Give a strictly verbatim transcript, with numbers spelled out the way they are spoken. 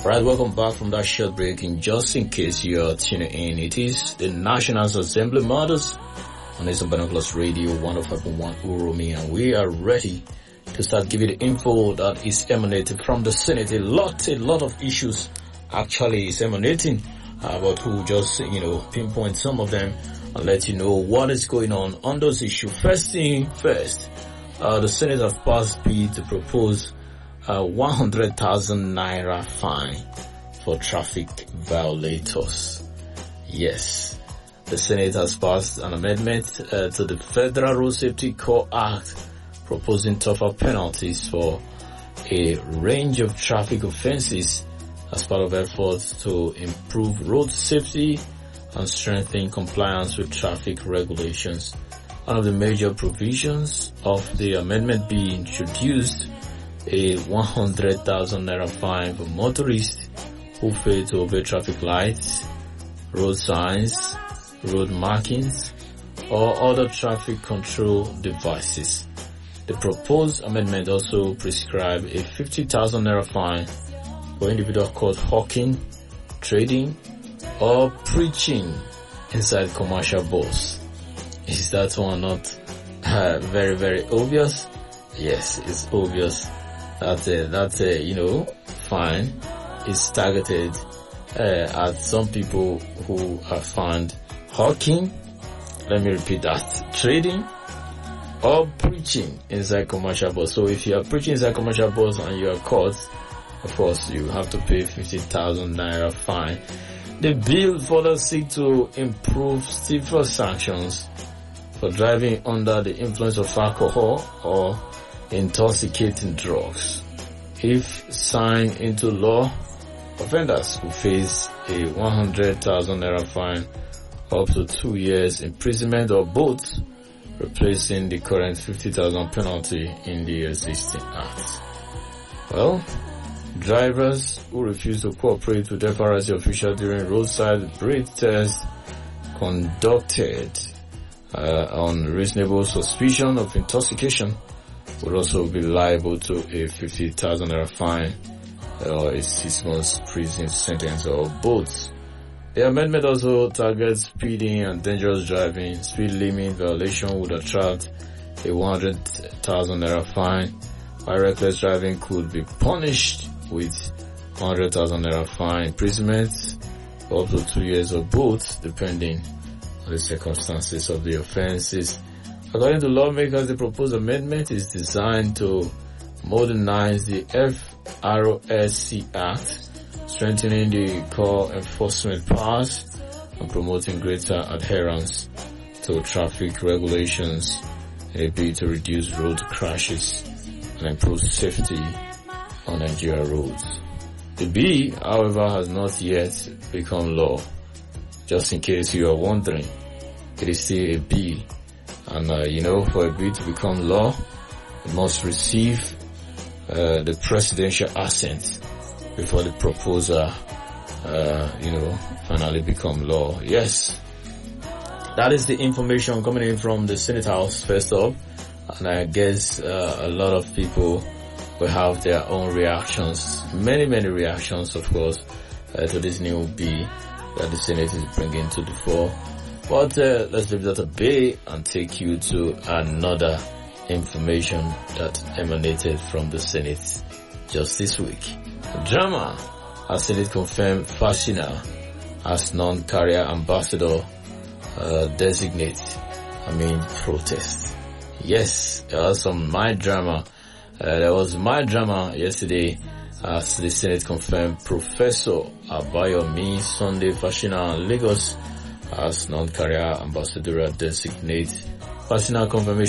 Right, welcome back from that short break. In just in case you're tuning in, it is the National Assembly Matters on Eastern Binoculars Radio one oh five point one Uromi, and we are ready to start giving the info that is emanating from the Senate. A lot, a lot of issues actually is emanating, uh, but we'll just, you know, pinpoint some of them and let you know what is going on on those issues. First thing first, uh, the Senate has passed bill to propose a one hundred thousand naira fine for traffic violators. Yes, the Senate has passed an amendment uh, to the Federal Road Safety Corps Act, proposing tougher penalties for a range of traffic offenses as part of efforts to improve road safety and strengthen compliance with traffic regulations. One of the major provisions of the amendment being introduced a one hundred thousand naira fine for motorists who fail to obey traffic lights, road signs, road markings, or other traffic control devices. The proposed amendment also prescribes a fifty thousand naira fine for individuals caught hawking, trading, or preaching inside commercial bus. Is that one not uh, very, very obvious? Yes, it's obvious that uh, that uh, you know, fine is targeted uh, at some people who are found hawking. Let me repeat that: trading or preaching inside commercial bus. So if you are preaching inside commercial bus and you are caught, of course you have to pay fifty thousand naira fine. The bill further seeks to improve stiffer sanctions for driving under the influence of alcohol or intoxicating drugs. If signed into law, offenders could face a one hundred thousand naira fine, up to two years imprisonment, or both, replacing the current fifty thousand penalty in the existing act. Well, drivers who refuse to cooperate with F R S C officials during roadside breath tests conducted uh, on reasonable suspicion of intoxication would also be liable to a fifty thousand naira fine or a six months prison sentence, or both. The amendment also targets speeding and dangerous driving. Speed limit violation would attract a one hundred thousand naira fine, while reckless driving could be punished with one hundred thousand naira fine, imprisonment for up to two years, or both, depending on the circumstances of the offenses. According to lawmakers, the proposed amendment is designed to modernize the F R S C Act, strengthening the core enforcement powers and promoting greater adherence to traffic regulations in a bid to reduce road crashes and improve safety on Nigeria roads. The bill, however, has not yet become law. Just in case you are wondering, it is still a bill. And, uh, you know, for a bill to become law, it must receive uh, the presidential assent before the proposal, uh, you know, finally become law. Yes, that is the information coming in from the Senate House, first up. And I guess uh, a lot of people will have their own reactions, many, many reactions, of course, uh, to this new bill that the Senate is bringing to the fore. But uh, let's leave that a bit and take you to another information that emanated from the Senate just this week. Drama has Senate confirmed Fashina as non-carrier ambassador uh, designate, I mean protest. Yes, there was some mild drama. Uh, there was mild drama yesterday as the Senate confirmed Professor Abayomi Sunday Fashina Lagos as non-carrier ambassador designate. Fashina confirmation